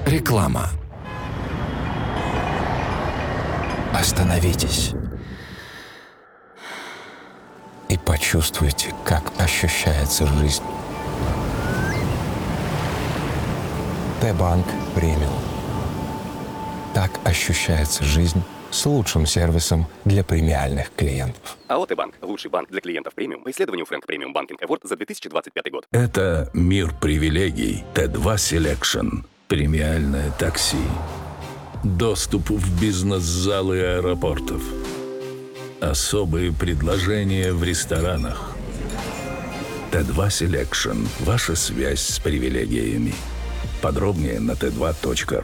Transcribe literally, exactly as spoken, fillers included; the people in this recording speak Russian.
Реклама. Остановитесь и почувствуйте, как ощущается жизнь. Т-банк премиум. Так ощущается жизнь с лучшим сервисом для премиальных клиентов. АО Т-банк. Лучший банк для клиентов премиум по исследованию Frank Premium Banking Award за две тысячи двадцать пятый год. Это мир привилегий. Т два Selection. Премиальное такси. Доступ в бизнес-залы аэропортов. Особые предложения в ресторанах. Т два Selection. Ваша связь с привилегиями. Подробнее на тэ два точка ру.